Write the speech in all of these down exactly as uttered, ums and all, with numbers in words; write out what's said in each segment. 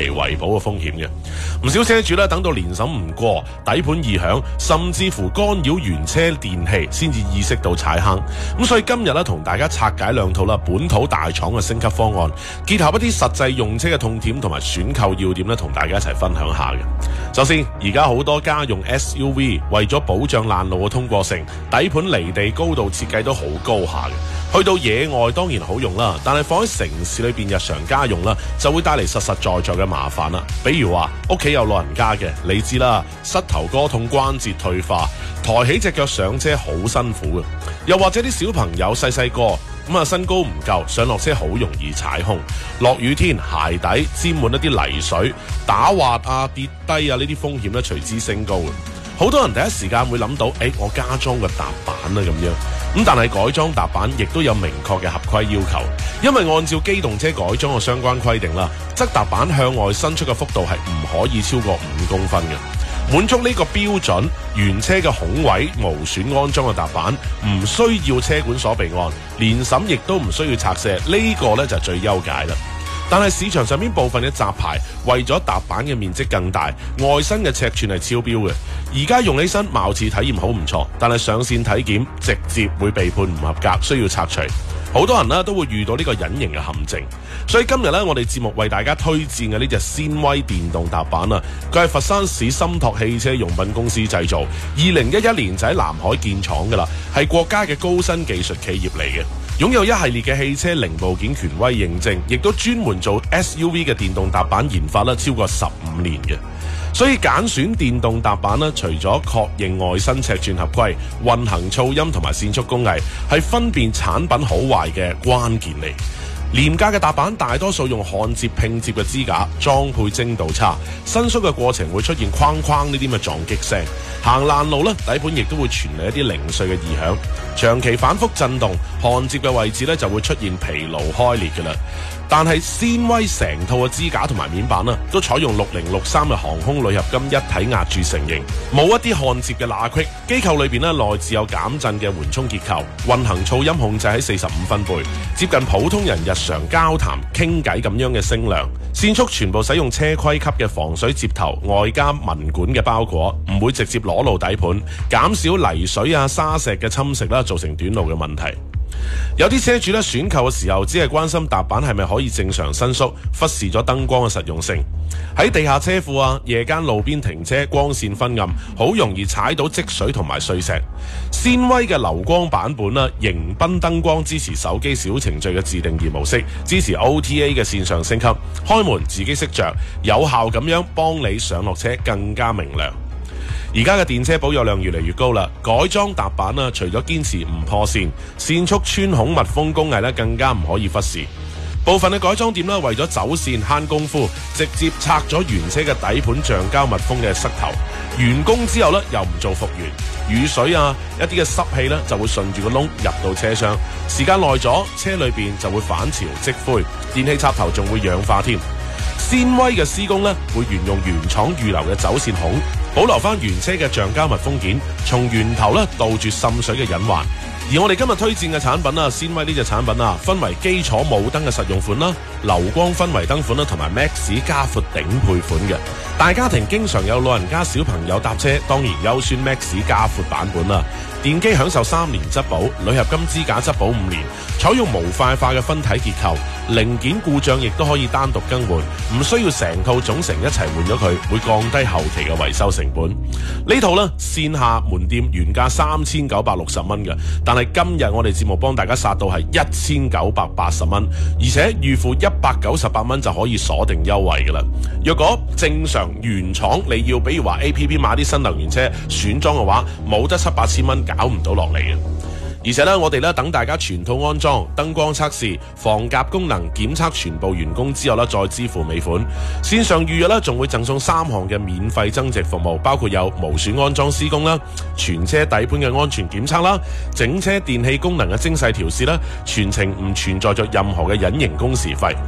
期維保嘅風險嘅。唔少車主咧等到年審唔過，底盤異響，甚至乎干擾原車電器，先至意識到踩坑。咁所以今日咧同大家拆解兩套啦本土大廠嘅升級方案，結合一啲實際用車嘅痛點同埋選購要點咧，同大家一齊分享下嘅。首先，而家好多家用 S U V 為咗保障爛路嘅通過性，底盤離地高度設計都好高下嘅。去到野外當然好用啦，但係放喺城市裏邊日常家用啦，就會帶嚟實實在在嘅麻煩啦。比如話屋企有老人家嘅，你知啦，膝頭哥痛、關節退化，抬起隻腳上車好辛苦嘅。又或者啲小朋友細細個咁啊，身高唔夠，上落車好容易踩空。落雨天鞋底沾滿一啲泥水，打滑啊、跌低啊，呢啲風險咧隨之升高嘅。好多人第一時間會諗到，誒、欸，我加裝個踏板啦咁樣。咁但係改裝踏板亦都有明確嘅合規要求，因為按照機動車改裝嘅相關規定啦，側踏板向外伸出嘅幅度係唔可以超過五公分嘅。滿足呢個標準，原車嘅孔位無損安裝嘅踏板唔需要車管鎖備案，年審亦都唔需要拆卸，呢、這個呢就最優解啦。但係市場上面部分嘅雜牌為咗踏板嘅面積更大，外身嘅尺寸係超標嘅。而家用起身貌似體驗好唔錯，但係上線體檢直接會被判唔合格，需要拆除。好多人呢都會遇到呢個隱形嘅陷阱。所以今日呢，我哋節目為大家推薦嘅呢隻先威電動踏板啊，佢係佛山市心拓汽車用品公司製造，二零一一年就喺南海建廠噶啦，係國家嘅高新技術企業嚟嘅。擁有一系列嘅汽車零部件權威認證，亦都專門做 S U V 嘅電動踏板研發啦，超過十五年嘅。所以揀選電動踏板呢，除咗確認外身尺寸合規、運行噪音同埋線速工藝，係分辨產品好壞嘅關鍵嚟。廉價嘅踏板大多數用焊接拼接嘅支架，裝配精度差，伸縮嘅過程會出現框框呢啲嘅撞擊聲。行爛路呢，底盤亦都會傳嚟一啲零碎嘅異響，長期反覆震動，焊接嘅位置呢就會出現疲勞開裂嘅啦。但係先威成套嘅支架同埋面板呢，都採用六零六三嘅航空鋁合金一體壓鑄成型，冇一啲焊接嘅罅隙。機構裏邊呢，內置有減震嘅緩衝結構，運行噪音控制喺四十五分貝，接近普通人日常交談傾偈咁樣嘅聲量。線束全部使用車規級嘅防水接頭，外加文管嘅包裹，唔會直接裸露底盤，減少泥水啊、沙石嘅侵蝕啦，造成短路嘅問題。有啲車主咧選購嘅時候，只係關心踏板係咪可以正常伸縮，忽視咗燈光嘅實用性。喺地下車庫啊、夜間路邊停車，光線昏暗，好容易踩到積水同埋碎石。先威嘅流光版本啦，迎賓燈光支持手機小程序嘅自定義模式，支持 O T A 嘅線上升級，開門自己識着，有效咁樣幫你上落車更加明亮。而家嘅電車保有量越嚟越高啦，改裝踏板啦，除咗堅持唔破線，線束穿孔密封工藝咧，更加唔可以忽視。部分嘅改裝店啦，為咗走線慳功夫，直接拆咗原車嘅底盤橡膠密封嘅塞頭，完工之後咧又唔做復原，雨水啊一啲嘅濕氣咧就會順住個窿入到車廂，時間耐咗，車裏邊就會反潮積灰，電器插頭仲會氧化添。先威嘅施工咧，會沿用原廠預留嘅走線孔，保留翻原車嘅橡膠密封件，從源頭咧杜絕滲水嘅隱患。而我哋今日推薦嘅產品啊，先威呢隻產品啊，分為基礎冇燈嘅實用款啦、流光氛圍燈款啦，同埋 Max 加闊頂配款嘅。大家庭經常有老人家小朋友搭車，當然優選 Max 加闊版本啦。電機享受三年質保，鋁合金支架質保五年，採用模塊化嘅分體結構，零件故障亦都可以單獨更換，唔需要成套總成一齊換咗佢，會降低後期嘅維修成本。呢套呢，線下門店原價三千九百六十蚊嘅，但係今日我哋節目幫大家殺到係一千九百八十蚊，而且預付一百九十八蚊就可以鎖定優惠噶啦。若果正常原廠你要比如話 A P P 買啲新能源車選裝嘅話，冇得七八千蚊搞唔到落嚟嘅。而且咧，我哋咧等大家全套安裝、燈光測試、防夾功能檢測全部完工之後咧，再支付尾款。線上預約咧，仲會贈送三項嘅免費增值服務，包括有無損安裝施工啦、全車底盤嘅安全檢測啦、整車電器功能嘅精細調試啦，全程唔存在着任何嘅隱形工時費。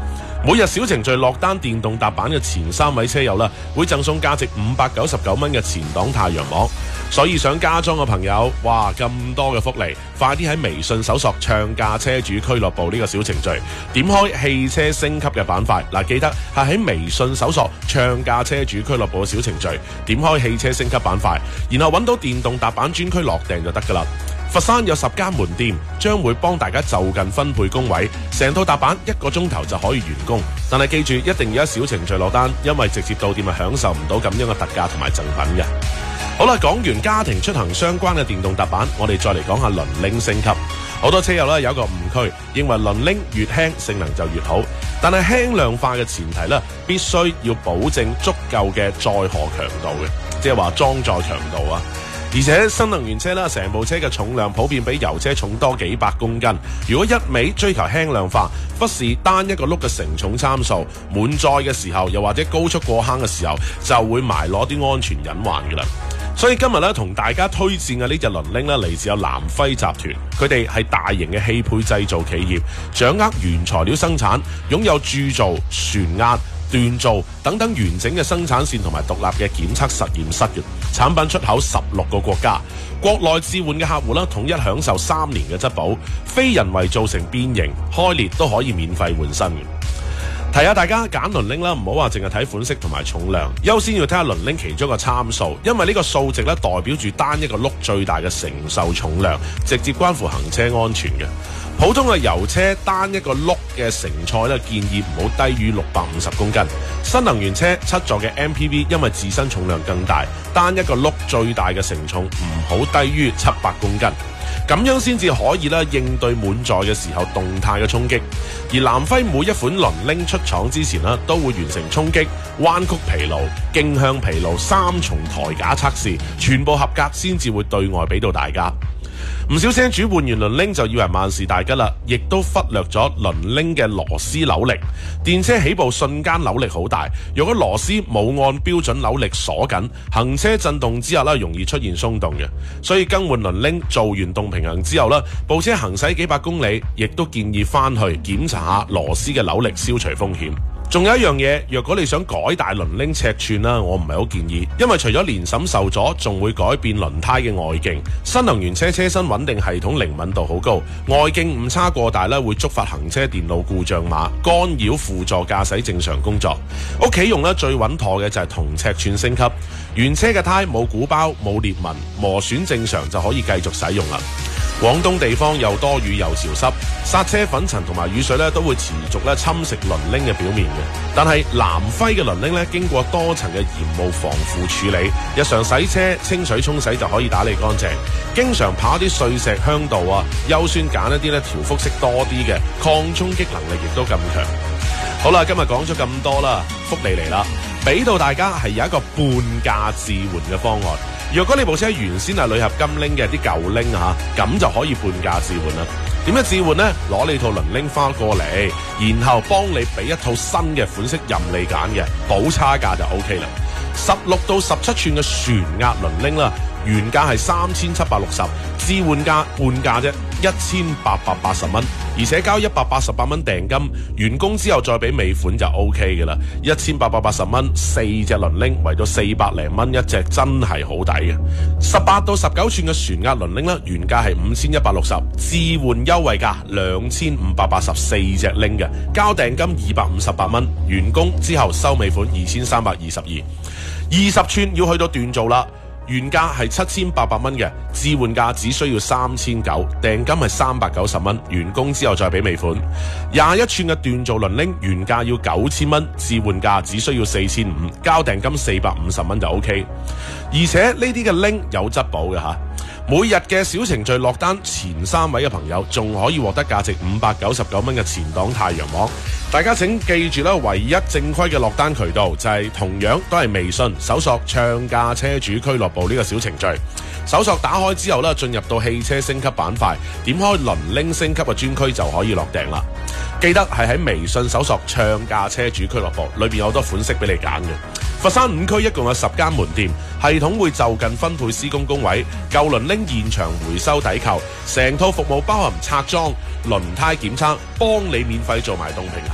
每日小程序落單電動踏板嘅前三位車友啦，會贈送價值五百九十九蚊嘅前擋太陽膜。所以想加裝嘅朋友，哇咁多嘅福利，快啲喺微信搜索唱價車主俱樂部呢個小程序，點開汽車升級嘅板塊。嗱，記得係喺微信搜索唱價車主俱樂部嘅小程序，點開汽車升級板塊，然後揾到電動踏板專區落訂就得噶啦。佛山有十間門店，將會幫大家就近分配工位，成套踏板一個鐘頭就可以完工。但係記住，一定要喺小程序落單，因為直接到店係享受唔到咁樣嘅特價同埋贈品嘅。好啦，講完家庭出行相關嘅電動踏板，我哋再嚟講下輪鈴升級。好多車友咧有一個誤區，認為輪鈴越輕性能就越好，但係輕量化嘅前提咧，必須要保證足夠嘅載荷強度嘅，即係話裝載強度啊。而且新能源車啦，成部車嘅重量普遍比油車重多幾百公斤。如果一味追求輕量化，忽視單一個轆嘅承重參數，滿載嘅時候，又或者高速過坑嘅時候，就會埋攞啲安全隱患㗎啦。所以今日咧，同大家推薦嘅呢隻輪鈴咧，嚟自有南輝集團，佢哋係大型嘅汽配製造企業，掌握原材料生產，擁有鑄造、旋壓、鍛造等等完整嘅生產線同埋獨立嘅檢測實驗室嘅產品，出口十六個國家。國內置換嘅客戶啦，統一享受三年嘅質保，非人為造成變形、開裂都可以免費換新嘅。提下大家揀輪鈴啦，唔好話淨係睇款式同埋重量，優先要睇下輪鈴其中一個參數，因為呢個數值咧代表住單一個轆最大嘅承受重量，直接關乎行車安全嘅。普通嘅油車單一個轆嘅承載咧，建議唔好低於六百五十公斤。新能源車七座嘅 M P V 因為自身重量更大，單一個轆最大嘅承重唔好低於七百公斤。咁樣先至可以咧應對滿載嘅時候動態嘅衝擊。而南輝每一款輪鈴出廠之前咧，都會完成衝擊、彎曲疲勞、徑向疲勞三重台架測試，全部合格先至會對外俾到大家。唔少車主換完輪鈴就以為萬事大吉啦，亦都忽略咗輪鈴嘅螺絲扭力。電車起步瞬間扭力好大，如果螺絲冇按標準扭力鎖緊，行車震動之後咧，容易出現鬆動嘅。所以更換輪鈴做完動平衡之後咧，部車行駛幾百公里，亦都建議翻去檢查下螺絲嘅扭力，消除風險。仲有一樣嘢，若果你想改大輪鈴尺寸啦，我唔係好建議，因為除咗年審受阻，仲會改變輪胎嘅外徑。新能源車車身穩定系統靈敏度好高，外徑誤差過大咧，會觸發行車電腦故障碼，干擾輔助駕駛正常工作。屋企用咧最穩妥嘅就係同尺寸升級，原車嘅胎冇鼓包冇裂紋，磨損正常就可以繼續使用啦。廣東地方又多雨又潮濕，剎車粉塵同埋雨水咧都會持續咧侵蝕輪鈴嘅表面嘅。但係南輝嘅輪鈴咧經過多層嘅鹽霧防腐處理，日常洗車清水沖洗就可以打理乾淨。經常跑啲碎石鄉道啊，優先揀一啲咧調幅式多啲嘅，抗衝擊能力亦都咁強。好啦，今日講咗咁多啦，福利嚟啦，俾到大家係有一個半價置換嘅方案。若果你部車原先係鋁合金鈴嘅啲舊鈴嚇，咁就可以半價置換啦。點樣置換呢？攞你套輪鈴翻過嚟，然後幫你俾一套新嘅款式任你揀嘅，補差價就 O K 啦。十六到十七寸嘅旋壓輪鈴啦，原價係三千七百六十，置換價半價啫，一千八百八十蚊，而且交一百八十八蚊訂金，完工之後再俾尾款就 O K 嘅啦。一千八百八十蚊四隻輪鈴，為咗四百零蚊一隻，真係好抵嘅。十八到十九寸嘅旋壓輪鈴啦，原價係五千一百六十，置換優惠價兩千五百八十四隻鈴嘅，交訂金二百五十八蚊，完工之後收尾款二千三百二十二。二十寸要去到鍛造啦，原價係七千八百蚊嘅，置換價只需要三千九，訂金係三百九十蚊，完工之後再俾尾款。廿一寸嘅鍛造輪鈴原價要九千蚊，置換價只需要四千五，交訂金四百五十蚊就 O K。而且呢啲嘅鈴有質保嘅吓。每日嘅小程序落單前三位嘅朋友，仲可以獲得價值五百九十九蚊嘅前擋太陽膜。大家請記住啦，唯一正規嘅落單渠道就係同樣都係微信搜索唱價車主俱樂部呢個小程序，搜索打開之後啦，進入到汽車升級板塊，點開輪鈴升級嘅專區就可以落訂啦。記得係喺微信搜索唱價車主俱樂部，裏邊有好多款式俾你揀嘅。佛山五區一共有十間門店，系統會就近分配施工工位，舊輪鈴現場回收抵扣，成套服務包含拆裝、輪胎檢測，幫你免費做埋動平衡。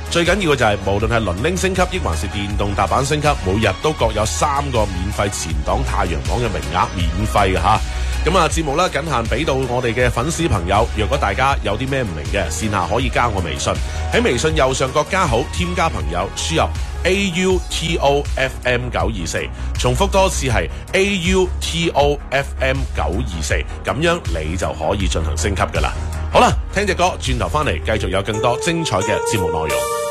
最緊要嘅就係、是、無論係輪鈴升級，抑還是電動踏板升級，每日都各有三個免費前擋太陽擋嘅名額，免費嘅吓。咁啊，節目咧僅限俾到我哋嘅粉絲朋友。若果大家有啲咩唔明嘅，線下可以加我微信，喺微信右上角加號，添加朋友，輸入 A U T O F M 九二四，重複多次係 A U T O F M 九二四，咁樣你就可以進行升級噶啦。好啦，聽隻歌，轉頭翻嚟繼續有更多精彩嘅節目內容。